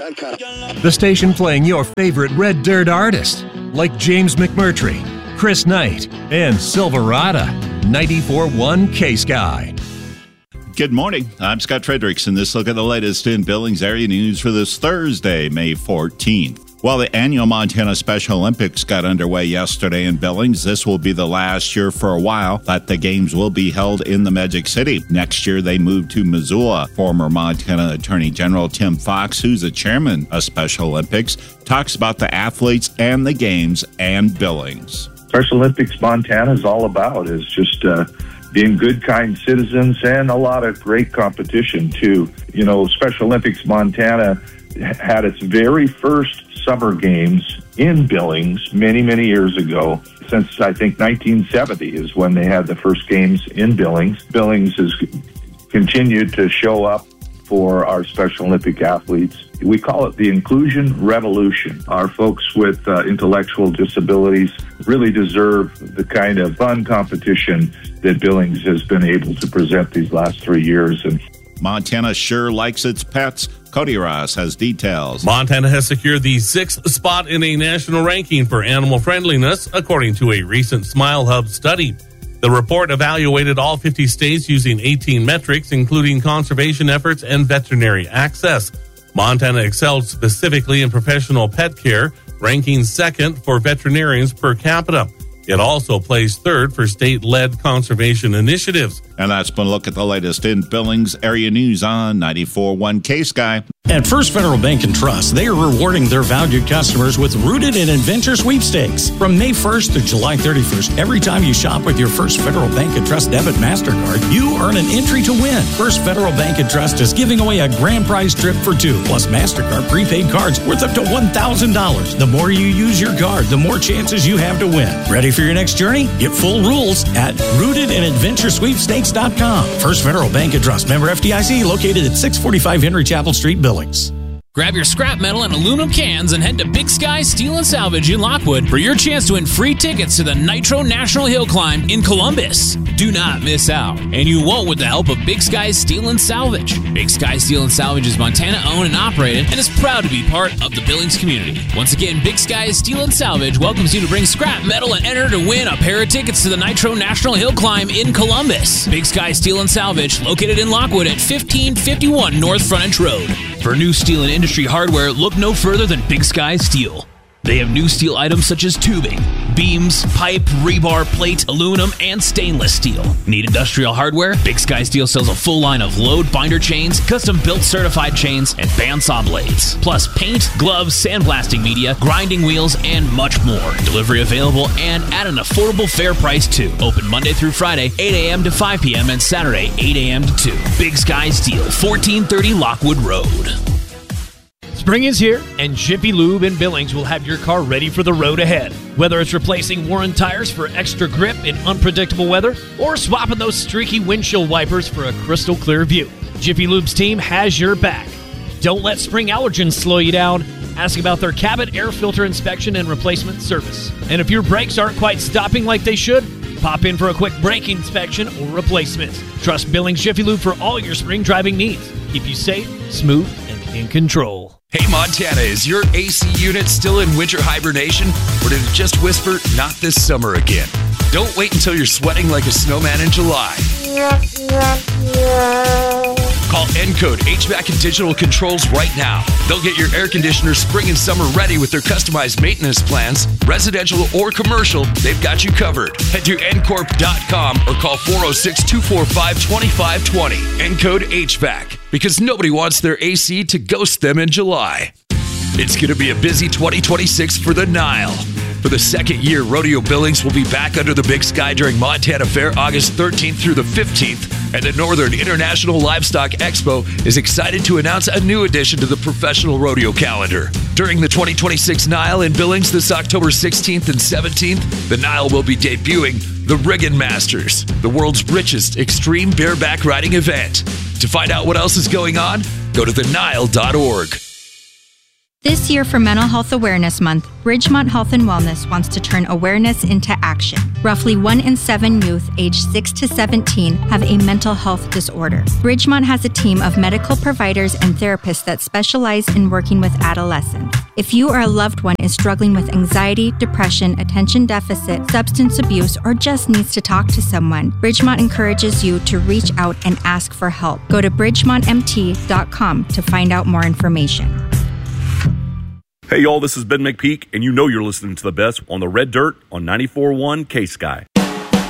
The station playing your favorite Red Dirt artists, like James McMurtry, Chris Knight, and Silverado. 94.1 K-Sky. Good morning. I'm Scott Fredericks, and this look at the latest in Billings area news for this Thursday, May 14th. While the annual Montana Special Olympics got underway yesterday in Billings, this will be the last year for a while that the games will be held in the Magic City. Next year, they move to Missoula. Former Montana Attorney General Tim Fox, who's the chairman of Special Olympics, talks about the athletes and the games and Billings. Special Olympics Montana is all about is just being good, kind citizens and a lot of great competition, too. You know, Special Olympics Montana had its very first summer games in Billings many, many years ago. Since, I think, 1970 is when they had the first games in Billings. Billings has continued to show up for our Special Olympic athletes. We call it the Inclusion Revolution. Our folks with intellectual disabilities really deserve the kind of fun competition that Billings has been able to present these last 3 years. And Montana sure likes its pets. Cody Ross has details. Montana has secured the 6th spot in a national ranking for animal friendliness, according to a recent Smile Hub study. The report evaluated all 50 states using 18 metrics, including conservation efforts and veterinary access. Montana excelled specifically in professional pet care, ranking 2nd for veterinarians per capita. It also placed 3rd for state-led conservation initiatives. And that's been a look at the latest in Billings area news on 94.1 K-Sky. At First Federal Bank and Trust, they are rewarding their valued customers with Rooted in Adventure sweepstakes. From May 1st to July 31st, every time you shop with your First Federal Bank and Trust debit MasterCard, you earn an entry to win. First Federal Bank and Trust is giving away a grand prize trip for 2, plus MasterCard prepaid cards worth up to $1,000. The more you use your card, the more chances you have to win. Ready for your next journey? Get full rules at rootedinadventuresweepstakes.com. First Federal Bank and Trust, member FDIC, located at 645 Henry Chapel Street, Billings. Grab your scrap metal and aluminum cans and head to Big Sky Steel and Salvage in Lockwood for your chance to win free tickets to the Nitro National Hill Climb in Columbus. Do not miss out, and you won't with the help of Big Sky Steel and Salvage. Big Sky Steel and Salvage is Montana owned and operated and is proud to be part of the Billings community. Once again, Big Sky Steel and Salvage welcomes you to bring scrap metal and enter to win a pair of tickets to the Nitro National Hill Climb in Columbus. Big Sky Steel and Salvage, located in Lockwood at 1551 North Frontage Road. For new steel and industry hardware, look no further than Big Sky Steel. They have new steel items such as tubing, beams, pipe, rebar, plate, aluminum, and stainless steel. Need industrial hardware? Big Sky Steel sells a full line of load binder chains, custom-built certified chains, and bandsaw blades. Plus paint, gloves, sandblasting media, grinding wheels, and much more. Delivery available and at an affordable fair price too. Open Monday through Friday, 8 a.m. to 5 p.m. and Saturday, 8 a.m. to 2. Big Sky Steel, 1430 Lockwood Road. Spring is here, and Jiffy Lube in Billings will have your car ready for the road ahead. Whether it's replacing worn tires for extra grip in unpredictable weather, or swapping those streaky windshield wipers for a crystal clear view, Jiffy Lube's team has your back. Don't let spring allergens slow you down. Ask about their cabin air filter inspection and replacement service. And if your brakes aren't quite stopping like they should, pop in for a quick brake inspection or replacement. Trust Billings Jiffy Lube for all your spring driving needs. Keep you safe, smooth, and in control. Hey Montana, is your AC unit still in winter hibernation? Or did it just whisper, not this summer again? Don't wait until you're sweating like a snowman in July. Call Encode HVAC and Digital Controls right now. They'll get your air conditioner spring and summer ready with their customized maintenance plans. Residential or commercial, they've got you covered. Head to ncorp.com or call 406-245-2520. Encode HVAC, because nobody wants their AC to ghost them in July. It's going to be a busy 2026 for the Nile. For the second year, Rodeo Billings will be back under the Big Sky during Montana Fair August 13th through the 15th. And the Northern International Livestock Expo is excited to announce a new addition to the professional rodeo calendar. During the 2026 Nile in Billings this October 16th and 17th, the Nile will be debuting the Riggin Masters, the world's richest extreme bareback riding event. To find out what else is going on, go to thenile.org. This year for Mental Health Awareness Month, Bridgemont Health and Wellness wants to turn awareness into action. Roughly 1 in 7 youth aged 6 to 17 have a mental health disorder. Bridgemont has a team of medical providers and therapists that specialize in working with adolescents. If you or a loved one is struggling with anxiety, depression, attention deficit, substance abuse, or just needs to talk to someone, Bridgemont encourages you to reach out and ask for help. Go to bridgemontmt.com to find out more information. Hey, y'all, this is Ben McPeak, and you know you're listening to the best on the Red Dirt on 94.1 K-Sky.